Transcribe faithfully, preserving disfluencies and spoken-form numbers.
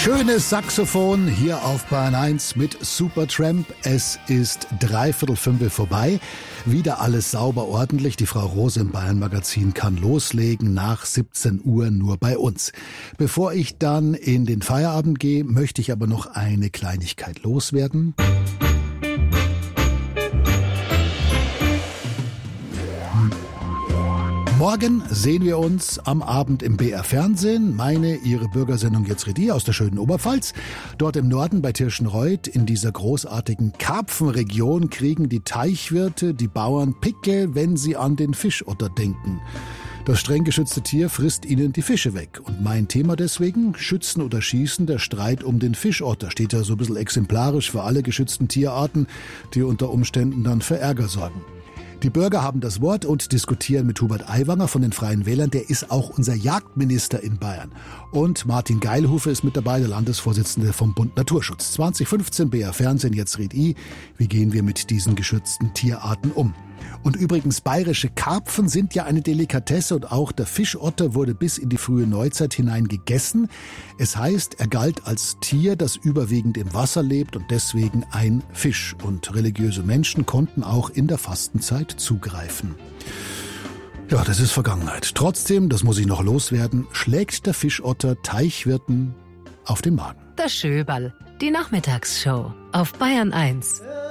Schönes Saxophon hier auf Bayern eins mit Supertramp. Es ist dreiviertel fünf vorbei. Wieder alles sauber ordentlich. Die Frau Rose im Bayern Magazin kann loslegen nach siebzehn Uhr nur bei uns. Bevor ich dann in den Feierabend gehe, möchte ich aber noch eine Kleinigkeit loswerden. Morgen sehen wir uns am Abend im B R Fernsehen. Meine, Ihre Bürgersendung Jetzt red ihr aus der schönen Oberpfalz. Dort im Norden bei Tirschenreuth in dieser großartigen Karpfenregion kriegen die Teichwirte, die Bauern Pickel, wenn sie an den Fischotter denken. Das streng geschützte Tier frisst ihnen die Fische weg. Und mein Thema deswegen, Schützen oder Schießen, der Streit um den Fischotter, steht ja so ein bisschen exemplarisch für alle geschützten Tierarten, die unter Umständen dann für Ärger sorgen. Die Bürger haben das Wort und diskutieren mit Hubert Aiwanger von den Freien Wählern. Der ist auch unser Jagdminister in Bayern. Und Martin Geilhufe ist mit dabei, der Landesvorsitzende vom Bund Naturschutz. zwanzig fünfzehn B R Fernsehen, Jetzt red i. Wie gehen wir mit diesen geschützten Tierarten um? Und übrigens, bayerische Karpfen sind ja eine Delikatesse und auch der Fischotter wurde bis in die frühe Neuzeit hinein gegessen. Es heißt, er galt als Tier, das überwiegend im Wasser lebt und deswegen ein Fisch. Und religiöse Menschen konnten auch in der Fastenzeit zugreifen. Ja, das ist Vergangenheit. Trotzdem, das muss ich noch loswerden, schlägt der Fischotter Teichwirten auf den Magen. Der Schöberl, die Nachmittagsshow auf Bayern eins.